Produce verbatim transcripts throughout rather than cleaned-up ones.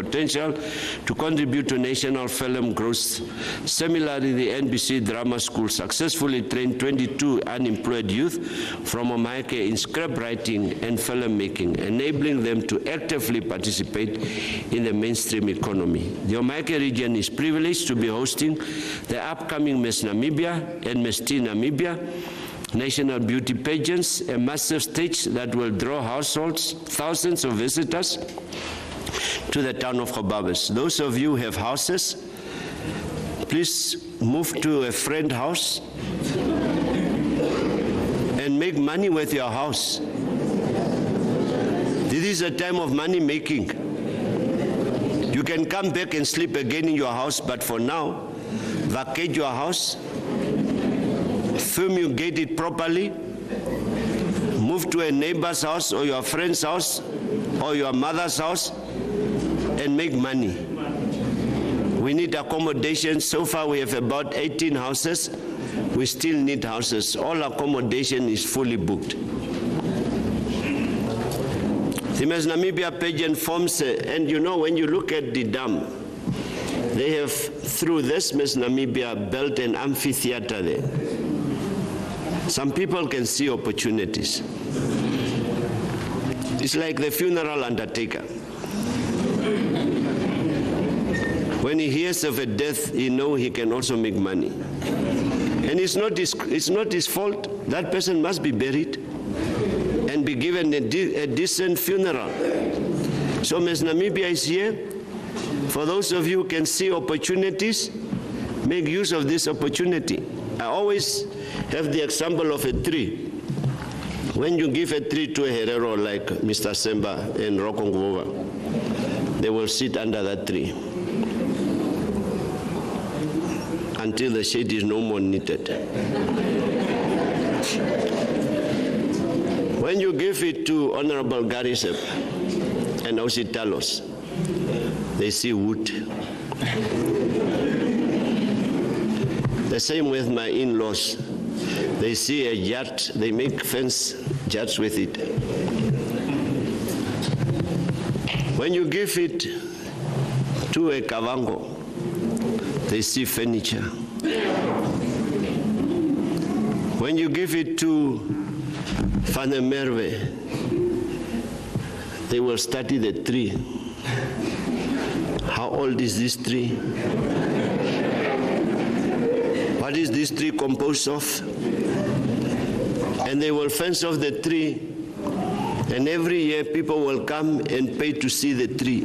potential to contribute to national film growth. Similarly, the N B C Drama School successfully trained twenty-two unemployed youth from Omaheke in script writing and filmmaking, enabling them to actively participate in the mainstream economy. The Omaheke region is privileged to be hosting the upcoming Miss Namibia and Miss Teen Namibia national beauty pageants, a massive stage that will draw households, thousands of visitors to the town of Gobabis. Those of you who have houses, please move to a friend house and make money with your house. This is a time of money making. You can come back and sleep again in your house, but for now, vacate your house, fumigate it properly, move to a neighbor's house or your friend's house or your mother's house and make money. We need accommodation. So far we have about eighteen houses. We still need houses. All accommodation is fully booked. The Miss Namibia pageant forms, a, and you know, when you look at the dam, they have, through this Miss Namibia, built an amphitheater there. Some people can see opportunities. It's like the funeral undertaker. When he hears of a death, he knows he can also make money. And it's not his, it's not his fault. That person must be buried and be given a, de a decent funeral. So Miss Namibia is here. For those of you who can see opportunities, make use of this opportunity. I always have the example of a tree. When you give a tree to a Herero like Mister Semba and Rokongova, they will sit under that tree until the shade is no more needed. When you give it to Honorable Garisep and Ositalos, they see wood. The same with my in-laws. They see a yard, they make fence yards with it. When you give it to a Kavango, they see furniture. When you give it to Fanemerwe, they will study the tree. How old is this tree? What is this tree composed of? And they will fence off the tree, and every year people will come and pay to see the tree.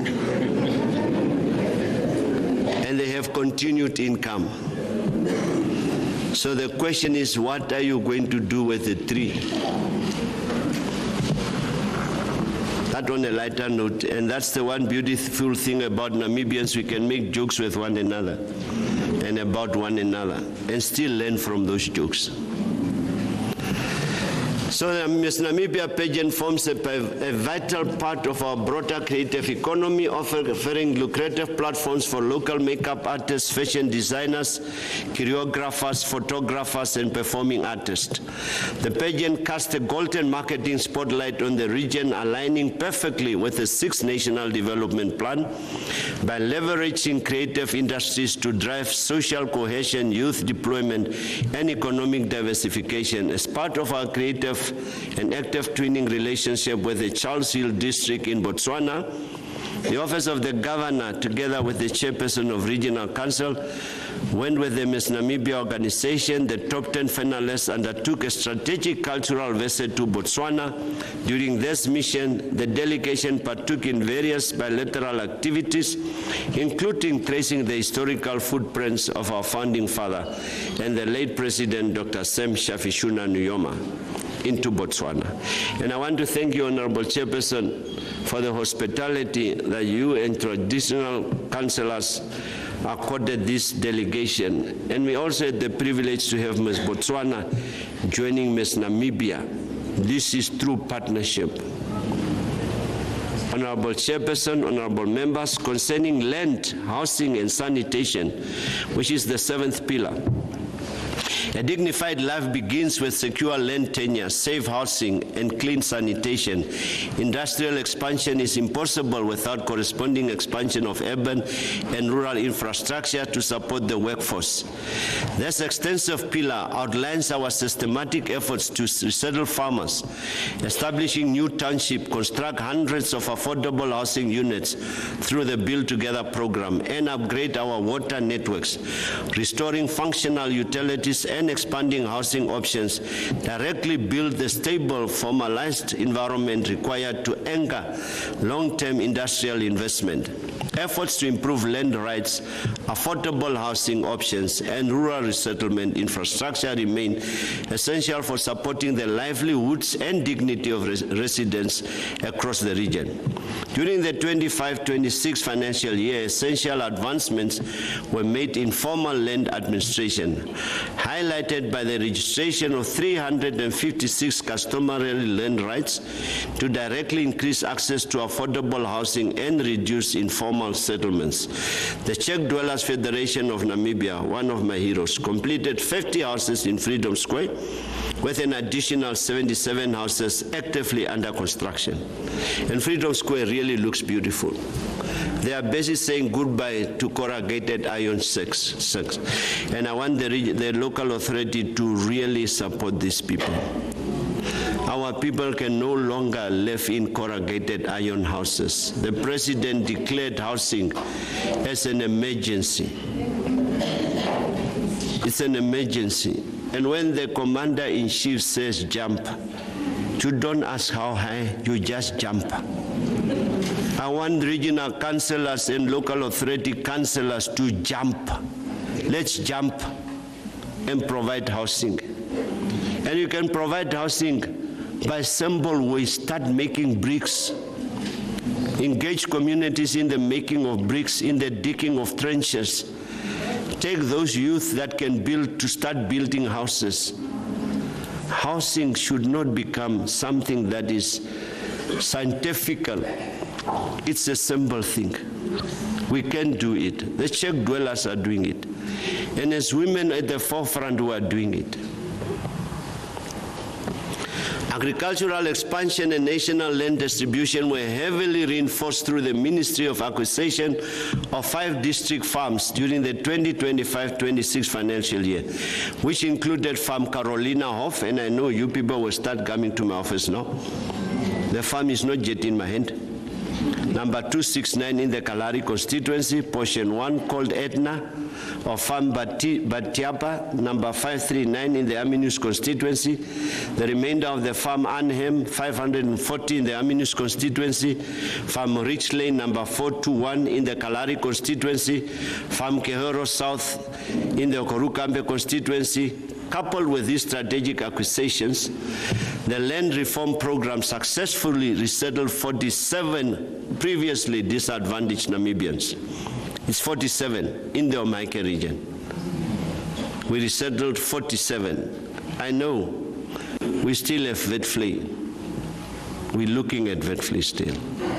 And they have continued income. So the question is, what are you going to do with the tree? That on a lighter note, and that's the one beautiful thing about Namibians, we can make jokes with one another and about one another and still learn from those jokes. So the Miss Namibia pageant forms a, a vital part of our broader creative economy, offering lucrative platforms for local makeup artists, fashion designers, choreographers, photographers, and performing artists. The pageant casts a golden marketing spotlight on the region, aligning perfectly with the sixth National Development Plan by leveraging creative industries to drive social cohesion, youth deployment, and economic diversification. As part of our creative and active twinning relationship with the Charles Hill district in Botswana, the Office of the Governor, together with the Chairperson of Regional Council, went with the Miss Namibia organization. The top ten finalists undertook a strategic cultural visit to Botswana. During this mission, the delegation partook in various bilateral activities, including tracing the historical footprints of our founding father and the late President Doctor Sam Shafishuna Nujoma into Botswana. And I want to thank you, Honorable Chairperson, for the hospitality that you and traditional councillors accorded this delegation. And we also had the privilege to have Miz Botswana joining Miz Namibia. This is true partnership. Honorable Chairperson, honorable members, concerning land, housing, and sanitation, which is the seventh pillar. A dignified life begins with secure land tenure, safe housing, and clean sanitation. Industrial expansion is impossible without corresponding expansion of urban and rural infrastructure to support the workforce. This extensive pillar outlines our systematic efforts to resettle farmers, establishing new townships, construct hundreds of affordable housing units through the Build Together program, and upgrade our water networks, restoring functional utilities and expanding housing options directly build the stable, formalized environment required to anchor long-term industrial investment. Efforts to improve land rights, affordable housing options, and rural resettlement infrastructure remain essential for supporting the livelihoods and dignity of res residents across the region. During the twenty-five twenty-six financial year, essential advancements were made in formal land administration, highlighted by the registration of three hundred fifty-six customary land rights to directly increase access to affordable housing and reduce informal settlements. The Czech Dwellers Federation of Namibia, one of my heroes, completed fifty houses in Freedom Square, with an additional seventy-seven houses actively under construction. And Freedom Square really looks beautiful. They are busy saying goodbye to corrugated iron six. And I want the, the local authority to really support these people. Our people can no longer live in corrugated iron houses. The president declared housing as an emergency. It's an emergency. And when the commander-in-chief says jump, you don't ask how high, you just jump. I want regional councillors and local authority councillors to jump. Let's jump and provide housing. And you can provide housing by simple ways. Start making bricks. Engage communities in the making of bricks, in the digging of trenches. Take those youth that can build to start building houses. Housing should not become something that is scientifical. It's a simple thing. We can do it. The Czech dwellers are doing it. And as women at the forefront who are doing it. Agricultural expansion and national land distribution were heavily reinforced through the Ministry of Acquisition of five district farms during the twenty twenty-five twenty-six financial year, which included Farm Carolina Hof, and I know you people will start coming to my office now. The farm is not yet in my hand. Number two sixty-nine in the Kalari constituency, portion one called Etna, of Farm Batiapa, number five thirty-nine in the Aminus constituency. The remainder of the Farm Arnhem, five hundred forty in the Aminus constituency. Farm Rich Lane, number four twenty-one in the Kalari constituency. Farm Kehoro South in the Korukambe constituency. Coupled with these strategic acquisitions, the land reform program successfully resettled forty-seven previously disadvantaged Namibians. It's forty-seven in the Omaike region. We resettled forty-seven. I know we still have Witfley. We're looking at Witfley still.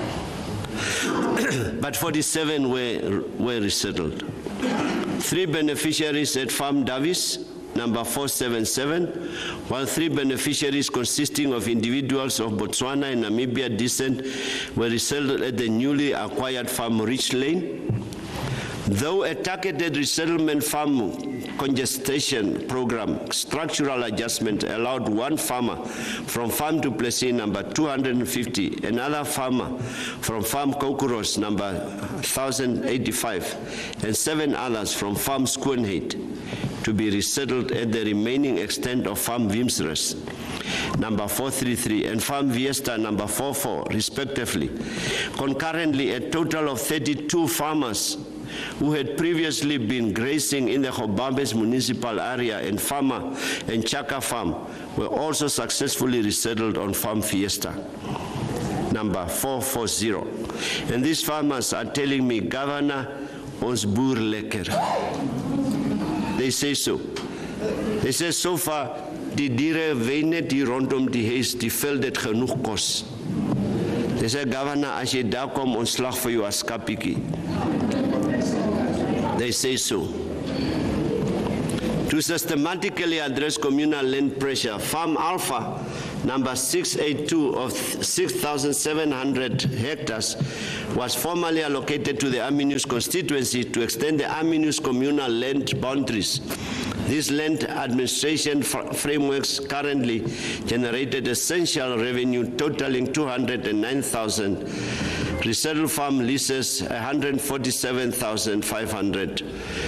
But forty-seven were, were resettled. Three beneficiaries at Farm Davis, number four seventy-seven, while three beneficiaries consisting of individuals of Botswana and Namibia descent were resettled at the newly acquired Farm Rich Lane. Though a targeted resettlement farm congestion program structural adjustment allowed one farmer from Farm Du Plessis number two hundred fifty, another farmer from Farm Kokuros number one thousand eighty-five, and seven others from Farm Skoonheid to be resettled at the remaining extent of Farm Wimsres number four thirty-three and Farm Viesta number forty-four respectively. Concurrently, a total of thirty-two farmers who had previously been grazing in the Hobambes municipal area and Farmer and Chaka Farm were also successfully resettled on Farm Fiesta number four forty. And these farmers are telling me, Governor, ons boer lekker. They say so. They say so far, die diere ween net hier rondom die huis, die vul dit genoeg kos. They say, Governor, as jy daar kom, ons slag vir jou as kapiekie. They say so. To systematically address communal land pressure, Farm Alpha number six eighty-two of six thousand seven hundred hectares was formally allocated to the Aminus constituency to extend the Aminus communal land boundaries. These land administration frameworks currently generated essential revenue totaling two hundred nine thousand, resettled farm leases one hundred forty-seven thousand five hundred,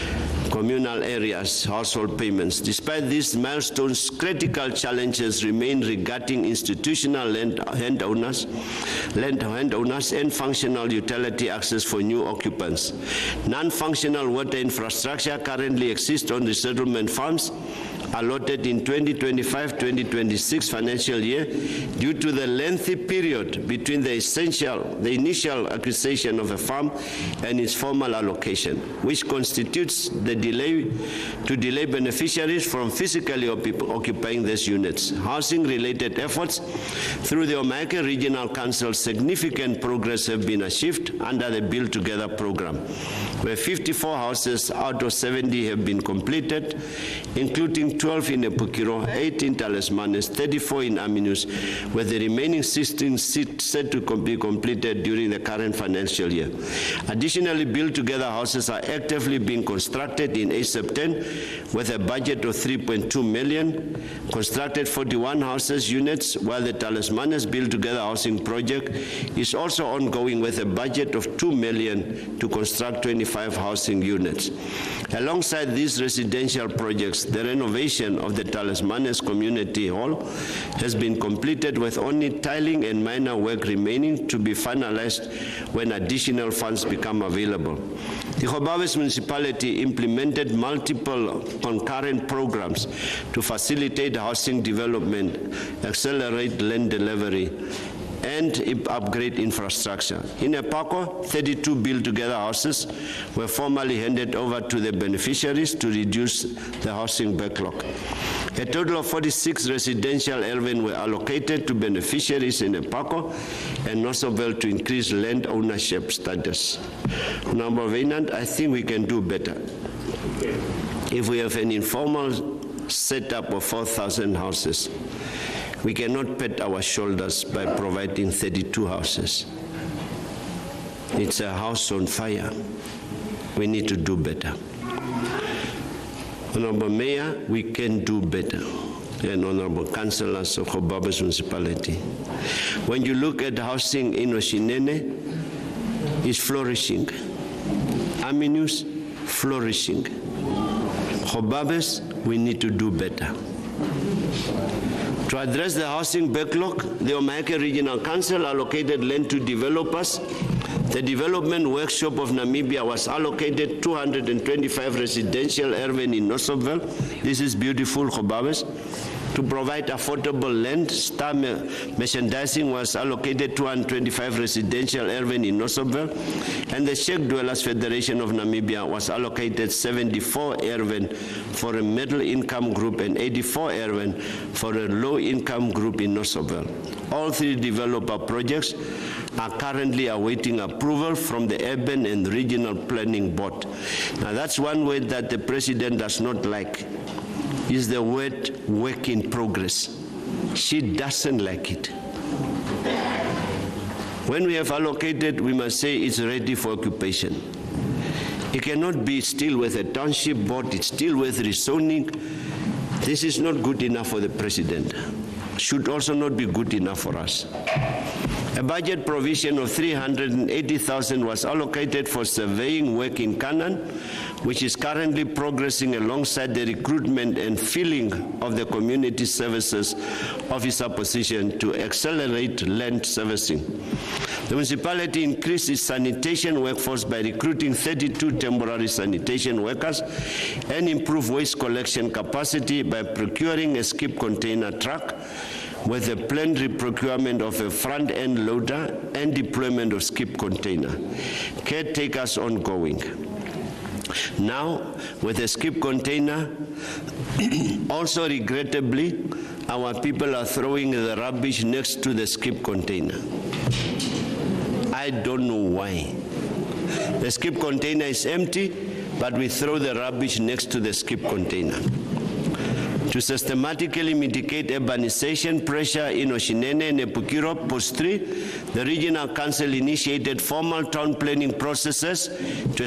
communal areas, household payments. Despite these milestones, critical challenges remain regarding institutional land landowners, land landowners and functional utility access for new occupants. Non-functional water infrastructure currently exists on resettlement farms allotted in twenty twenty-five twenty twenty-six financial year due to the lengthy period between the essential, the initial acquisition of a farm and its formal allocation, which constitutes the delay to delay beneficiaries from physically occupying these units. Housing-related efforts through the Omagh Regional Council, significant progress have been achieved under the Build Together program, where fifty-four houses out of seventy have been completed, including twelve in Epukiro, eight in Talismanes, thirty-four in Aminus, with the remaining sixteen set to be completed during the current financial year. Additionally, Build Together houses are actively being constructed in A S E P ten with a budget of three point two million, constructed forty-one houses units, while the Talismanes Build Together housing project is also ongoing with a budget of two million to construct twenty-five housing units. Alongside these residential projects, the renovation of the Talismanes Community Hall has been completed, with only tiling and minor work remaining to be finalized when additional funds become available. The Gobabis municipality implemented multiple concurrent programs to facilitate housing development, accelerate land delivery, and upgrade infrastructure. In Epako, thirty-two Build Together houses were formally handed over to the beneficiaries to reduce the housing backlog. A total of forty-six residential elven were allocated to beneficiaries in Epako and Nossobel to increase land ownership status. Number Vainant, I think we can do better. If we have an informal setup of four thousand houses, we cannot pat our shoulders by providing thirty-two houses. It's a house on fire. We need to do better. Honorable Mayor, we can do better. And honorable councillors of Gobabis municipality. When you look at housing in Oshinene, it's flourishing. Aminus, flourishing. Gobabis, we need to do better. To address the housing backlog, the Omagh Regional Council allocated land to developers. The Development Workshop of Namibia was allocated two hundred twenty-five residential urban in Nossobel. This is beautiful, Gobabis. To provide affordable land, Star Merchandising was allocated two hundred twenty-five residential urban in Nossobel, and the Sheikh Dwellers Federation of Namibia was allocated seventy-four urban for a middle income group and eighty-four urban for a low income group in Nossobel. All three developer projects are currently awaiting approval from the Urban and Regional Planning Board. Now that's one word that the President does not like, is the word work in progress. She doesn't like it. When we have allocated, we must say it's ready for occupation. It cannot be still with a township board, it's still with rezoning. This is not good enough for the President. Should also not be good enough for us. A budget provision of three hundred eighty thousand was allocated for surveying work in Canaan, which is currently progressing alongside the recruitment and filling of the community services officer position to accelerate land servicing. The municipality increased its sanitation workforce by recruiting thirty-two temporary sanitation workers and improved waste collection capacity by procuring a skip container truck with a planned reprocurement of a front-end loader and deployment of skip container. Caretakers ongoing. Now, with a skip container, also regrettably, our people are throwing the rubbish next to the skip container. I don't know why. The skip container is empty, but we throw the rubbish next to the skip container. To systematically mitigate urbanization pressure in Oshinene and Epukiro, post three, the Regional Council initiated formal town planning processes to